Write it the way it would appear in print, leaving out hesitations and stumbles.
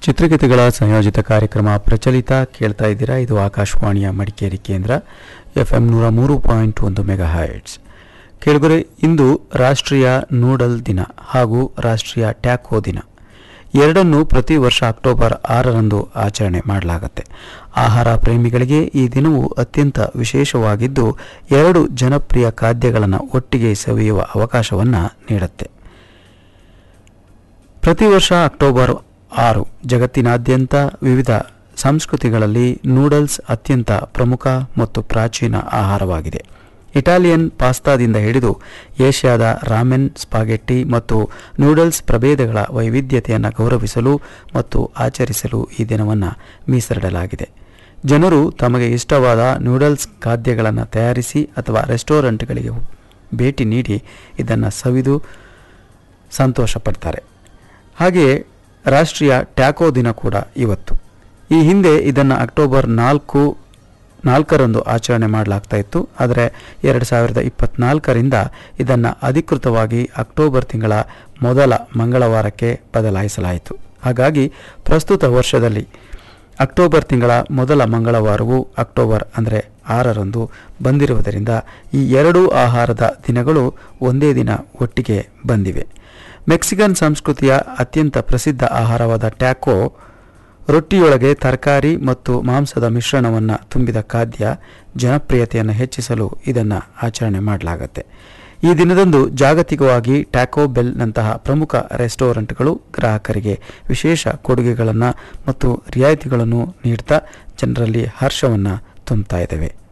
ಚಿತ್ರಗೀತೆಗಳ ಸಂಯೋಜಿತ ಕಾರ್ಯಕ್ರಮ ಪ್ರಚಲಿತ ಕೇಳ್ತಾ ಇದ್ದೀರಾ. ಇದು ಆಕಾಶವಾಣಿಯ ಮಡಿಕೇರಿ ಕೇಂದ್ರ FM 103.1 ಮೆಗಾಹರ್ಟ್ಜ್. ಕೇಳುಗರೆ, ಇಂದು ರಾಷ್ಟ್ರೀಯ ನೂಡಲ್ ದಿನ ಹಾಗೂ ರಾಷ್ಟ್ರೀಯ ಟ್ಯಾಕೋ ದಿನ ಎರಡನ್ನೂ ಪ್ರತಿ ವರ್ಷ ಅಕ್ಟೋಬರ್ 6ರಂದು ಆಚರಣೆ ಮಾಡಲಾಗುತ್ತೆ. ಆಹಾರ ಪ್ರೇಮಿಗಳಿಗೆ ಈ ದಿನವು ಅತ್ಯಂತ ವಿಶೇಷವಾಗಿದ್ದು ಎರಡು ಜನಪ್ರಿಯ ಖಾದ್ಯಗಳನ್ನು ಒಟ್ಟಿಗೆ ಸವಿಯುವ ಅವಕಾಶವನ್ನು ನೀಡುತ್ತೆ. ಪ್ರತಿ ವರ್ಷ ಅಕ್ಟೋಬರ್ 6 ಜಗತ್ತಿನಾದ್ಯಂತ ವಿವಿಧ ಸಂಸ್ಕೃತಿಗಳಲ್ಲಿ ನೂಡಲ್ಸ್ ಅತ್ಯಂತ ಪ್ರಮುಖ ಮತ್ತು ಪ್ರಾಚೀನ ಆಹಾರವಾಗಿದೆ. ಇಟಾಲಿಯನ್ ಪಾಸ್ತಾದಿಂದ ಹಿಡಿದು ಏಷ್ಯಾದ ರಾಮೆನ್, ಸ್ಪಾಗೆಟ್ಟಿ ಮತ್ತು ನೂಡಲ್ಸ್ ಪ್ರಭೇದಗಳ ವೈವಿಧ್ಯತೆಯನ್ನು ಗೌರವಿಸಲು ಮತ್ತು ಆಚರಿಸಲು ಈ ದಿನವನ್ನು ಮೀಸಲಿಡಲಾಗಿದೆ. ಜನರು ತಮಗೆ ಇಷ್ಟವಾದ ನೂಡಲ್ಸ್ ಖಾದ್ಯಗಳನ್ನು ತಯಾರಿಸಿ ಅಥವಾ ರೆಸ್ಟೋರೆಂಟ್ಗಳಿಗೆ ಭೇಟಿ ನೀಡಿ ಇದನ್ನು ಸವಿದು ಸಂತೋಷಪಡ್ತಾರೆ. ಹಾಗೆಯೇ ರಾಷ್ಟ್ರೀಯ ಟ್ಯಾಕೋ ದಿನ ಕೂಡ ಇವತ್ತು. ಈ ಹಿಂದೆ ಇದನ್ನು ಅಕ್ಟೋಬರ್ 4ರಂದು ಆಚರಣೆ ಮಾಡಲಾಗ್ತಾ ಇತ್ತು. ಆದರೆ 2024ರಿಂದ ಇದನ್ನು ಅಧಿಕೃತವಾಗಿ ಅಕ್ಟೋಬರ್ ತಿಂಗಳ ಮೊದಲ ಮಂಗಳವಾರಕ್ಕೆ ಬದಲಾಯಿಸಲಾಯಿತು. ಹಾಗಾಗಿ ಪ್ರಸ್ತುತ ವರ್ಷದಲ್ಲಿ ಅಕ್ಟೋಬರ್ ತಿಂಗಳ ಮೊದಲ ಮಂಗಳವಾರವು ಅಕ್ಟೋಬರ್ 6ರಂದು ಬಂದಿರುವುದರಿಂದ ಈ ಎರಡೂ ಆಹಾರದ ದಿನಗಳು ಒಂದೇ ದಿನ ಒಟ್ಟಿಗೆ ಬಂದಿವೆ. ಮೆಕ್ಸಿಕನ್ ಸಂಸ್ಕೃತಿಯ ಅತ್ಯಂತ ಪ್ರಸಿದ್ಧ ಆಹಾರವಾದ ಟ್ಯಾಕೋ ರೊಟ್ಟಿಯೊಳಗೆ ತರಕಾರಿ ಮತ್ತು ಮಾಂಸದ ಮಿಶ್ರಣವನ್ನು ತುಂಬಿದ ಖಾದ್ಯ ಜನಪ್ರಿಯತೆಯನ್ನು ಹೆಚ್ಚಿಸಲು ಇದನ್ನು ಆಚರಣೆ ಮಾಡಲಾಗುತ್ತೆ. ಈ ದಿನದಂದು ಜಾಗತಿಕವಾಗಿ ಟ್ಯಾಕೋ ಬೆಲ್ನಂತಹ ಪ್ರಮುಖ ರೆಸ್ಟೋರೆಂಟ್ಗಳು ಗ್ರಾಹಕರಿಗೆ ವಿಶೇಷ ಕೊಡುಗೆಗಳನ್ನು ಮತ್ತು ರಿಯಾಯಿತಿಗಳನ್ನು ನೀಡ್ತಾ ಜನರಲ್ಲಿ ಹರ್ಷವನ್ನು ತುಂಬುತ್ತಾ ಇದ್ದಾವೆ.